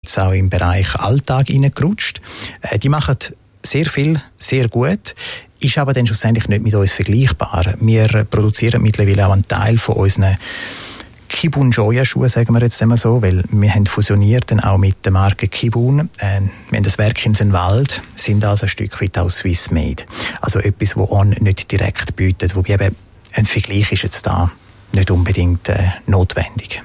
jetzt auch im Bereich Alltag hineingerutscht. Die machen sehr viel, sehr gut, ist aber dann schlussendlich nicht mit uns vergleichbar. Wir produzieren mittlerweile auch einen Teil von unseren Kibun Joya-Schuhe, sagen wir jetzt einmal so, weil wir haben fusioniert dann auch mit der Marke Kibun. Wir haben das Werk in Senwald, sind also ein Stück weit auch Swiss Made. Also etwas, das On nicht direkt bietet, wobei eben ein Vergleich ist jetzt da nicht unbedingt notwendig.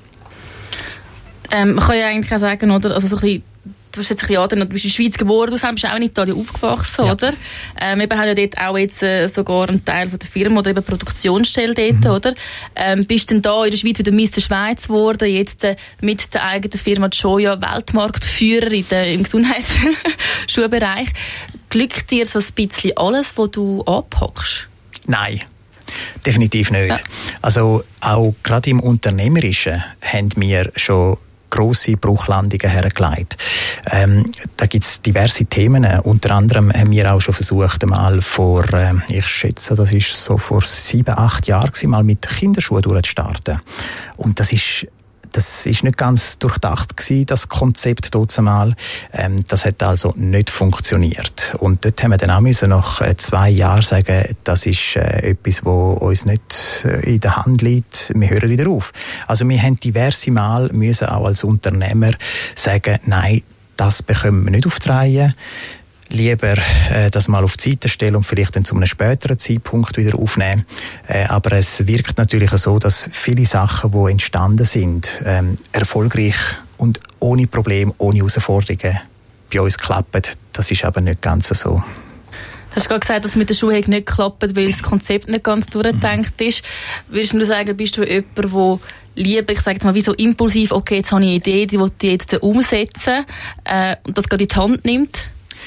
Man kann ja eigentlich auch sagen, oder? Also so ein bisschen, du bist jetzt ein bisschen, du bist in der Schweiz geboren, du bist auch in Italien aufgewachsen, ja. Oder? Wir haben ja dort auch jetzt sogar einen Teil von der Firma oder eben Produktionsstelle dort, oder? Bist dann da in der Schweiz wieder Mr. Schweiz geworden, jetzt mit der eigenen Firma Joya Weltmarktführer im Gesundheitsschuhbereich. Glückt dir so ein bisschen alles, was du anpackst? Nein. Definitiv nicht. Ja. Also auch gerade im Unternehmerischen haben wir schon grosse Bruchlandungen hergelegt. Da gibt es diverse Themen. Unter anderem haben wir auch schon versucht, einmal vor, ich schätze, das ist so vor 7-8 Jahren, mal mit Kinderschuhen durchzustarten. Und das ist nicht ganz durchdacht gewesen, das Konzept dort einmal. Das hat also nicht funktioniert. Und dort haben wir dann auch müssen nach 2 Jahren sagen, das ist etwas, was uns nicht in der Hand liegt. Wir hören wieder auf. Also wir haben diverse Mal müssen auch als Unternehmer sagen, nein, das bekommen wir nicht auf die Reihe. Lieber das mal auf die Seite stellen und vielleicht dann zu einem späteren Zeitpunkt wieder aufnehmen. Aber es wirkt natürlich so, dass viele Sachen, die entstanden sind, erfolgreich und ohne Probleme, ohne Herausforderungen bei uns klappen. Das ist aber nicht ganz so. Du hast gerade gesagt, dass es mit der Schuhe nicht klappt, weil das Konzept nicht ganz durchgedacht ist. Würdest du sagen, bist du jemand, der lieber, ich sage jetzt mal, wie so impulsiv, okay, jetzt habe ich eine Idee, die will ich jetzt umsetzen und das gerade in die Hand nimmt?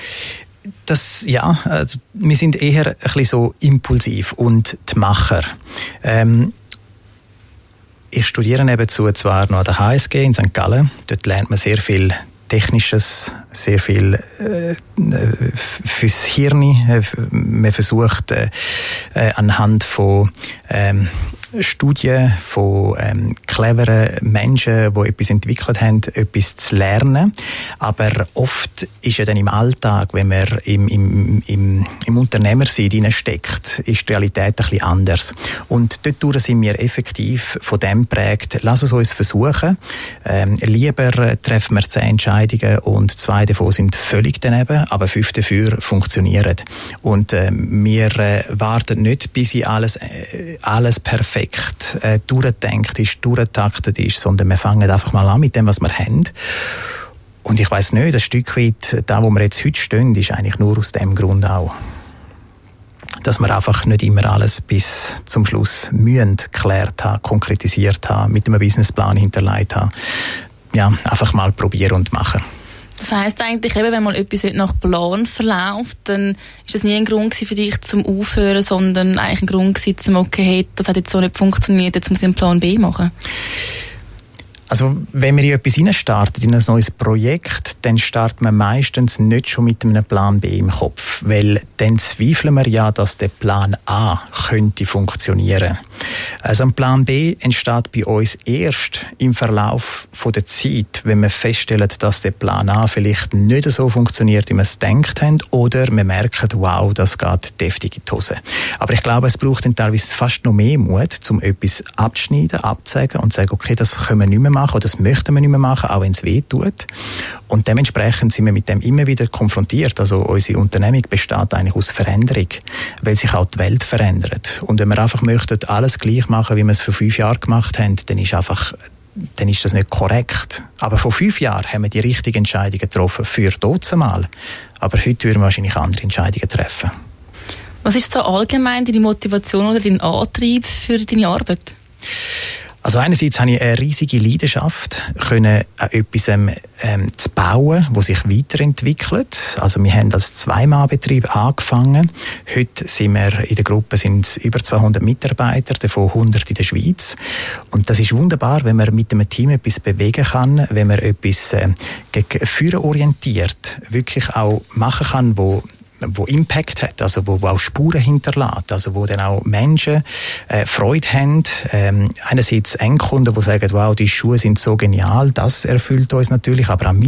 Also wir sind eher ein bisschen so impulsiv und die Macher. Ich studiere nebenzu zwar noch an der HSG in St. Gallen. Dort lernt man sehr viel Technisches, sehr viel fürs Hirn. Man versucht anhand von Studien von cleveren Menschen, die etwas entwickelt haben, etwas zu lernen. Aber oft ist ja dann im Alltag, wenn man im Unternehmersein steckt, ist die Realität ein bisschen anders. Und dort sind wir effektiv von dem geprägt, lass es uns versuchen. Lieber treffen wir 10 Entscheidungen und 2 davon sind völlig daneben, aber 5 dafür funktionieren. Und wir warten nicht, bis alles perfekt durchdenkt ist, durchgetaktet ist, sondern wir fangen einfach mal an mit dem, was wir haben. Und ich weiss nicht, ein Stück weit, da wo wir jetzt heute stehen, ist eigentlich nur aus dem Grund auch, dass wir einfach nicht immer alles bis zum Schluss geklärt haben, konkretisiert haben, mit einem Businessplan hinterlegt haben. Ja, einfach mal probieren und machen. Das heisst eigentlich, eben, wenn mal etwas nicht nach Plan verläuft, dann ist das nie ein Grund für dich zum Aufhören, sondern eigentlich ein Grund zum, okay, hey, das hat jetzt so nicht funktioniert, jetzt muss ich einen Plan B machen. Also, wenn man in etwas hineinstartet, in ein neues Projekt, dann startet man meistens nicht schon mit einem Plan B im Kopf, weil dann zweifeln wir ja, dass der Plan A könnte funktionieren. Also ein Plan B entsteht bei uns erst im Verlauf von der Zeit, wenn wir feststellen, dass der Plan A vielleicht nicht so funktioniert, wie wir es gedacht haben, oder wir merken, wow, das geht deftig in die Hose. Aber ich glaube, es braucht dann teilweise fast noch mehr Mut, um etwas abzuschneiden, abzusagen und zu sagen, okay, das können wir nicht mehr machen oder das möchten wir nicht mehr machen, auch wenn es weh tut. Und dementsprechend sind wir mit dem immer wieder konfrontiert. Also unsere Unternehmung besteht eigentlich aus Veränderung, weil sich auch die Welt verändert. Und wenn wir einfach möchten, alles gleich machen, wie wir es vor 5 Jahren gemacht haben, dann ist das nicht korrekt. Aber vor 5 Jahren haben wir die richtigen Entscheidungen getroffen für mal. Aber heute würden wir wahrscheinlich andere Entscheidungen treffen. Was ist so allgemein deine Motivation oder dein Antrieb für deine Arbeit? Also einerseits habe ich eine riesige Leidenschaft, an etwas zu bauen, das sich weiterentwickelt. Also wir haben als 2-Mann-Betrieb angefangen. Heute sind wir in der Gruppe über 200 Mitarbeiter, davon 100 in der Schweiz. Und das ist wunderbar, wenn man mit einem Team etwas bewegen kann, wenn man etwas gegen Führen orientiert, wirklich auch machen kann, wo Impact hat, also wo auch Spuren hinterlässt, also wo dann auch Menschen Freude haben. Einerseits Endkunden, die sagen, wow, die Schuhe sind so genial, das erfüllt uns natürlich, aber auch